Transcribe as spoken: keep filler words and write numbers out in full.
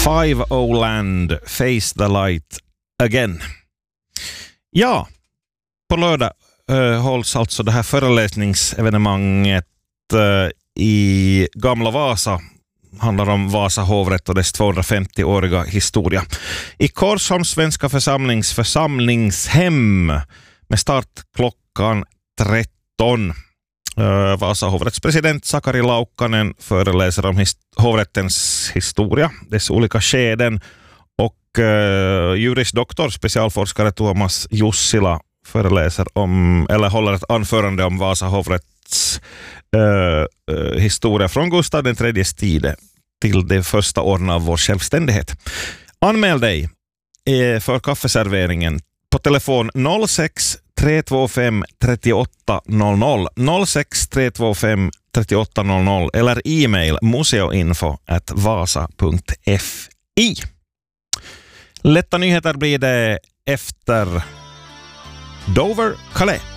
Five O Land, Face the Light Again. Ja, på lördag uh, hålls alltså det här föreläsningsevenemanget uh, i Gamla Vasa. Handlar om Vasa hovrätt och dess tvåhundrafemtioåriga historia. I Korsholms Svenska församlings församlingshem med start klockan tretton. Uh, Vasa hovrättspresident Sakari Laukkanen föreläser om his- hovrättens historia, dess olika skeden, och uh, jurisdoktor, specialforskare Tuomas Jussila föreläser om, eller håller ett anförande om Vasa hovrätts uh, uh, historia från Gustav den tredjes tid till de första åren av vår självständighet. Anmäl dig uh, för kaffeserveringen på telefon noll sex tre två fem tre åtta noll noll, noll sex tre två fem tre åtta noll noll eller e-mail museoinfo at vasa punkt fi. Lätta nyheter blir det efter Dover Calais.